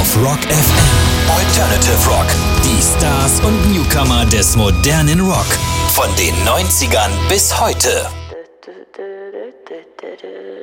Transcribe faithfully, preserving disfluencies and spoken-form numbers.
auf Rock F M. Alternative Rock. Die Stars und Newcomer des modernen Rock. Von den neunzigern bis heute.